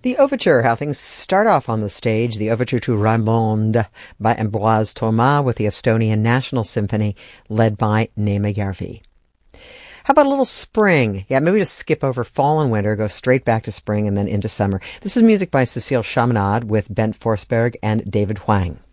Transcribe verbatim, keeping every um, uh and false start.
The overture, how things start off on the stage. The overture to Raymonde by Ambroise Thomas with the Estonian National Symphony led by Neeme Järvi. How about a little spring? Yeah, maybe just skip over fall and winter, go straight back to spring and then into summer. This is music by Cécile Chaminade with Bent Forsberg and David Hwang.